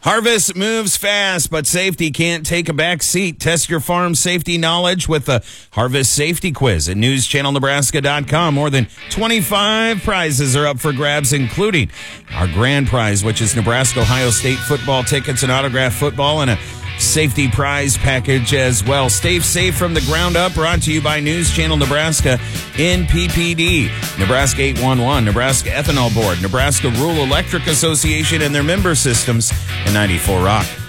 Harvest moves fast, but safety can't take a back seat. Test your farm safety knowledge with the Harvest Safety Quiz at newschannelnebraska.com. More than 25 prizes are up for grabs, including our grand prize, which is Nebraska-Ohio State football tickets and autographed football, and a safety prize package as well. Stay safe from the ground up. Brought to you by News Channel Nebraska, NPPD, Nebraska 811, Nebraska Ethanol Board, Nebraska Rural Electric Association, and their member systems, and 94 Rock.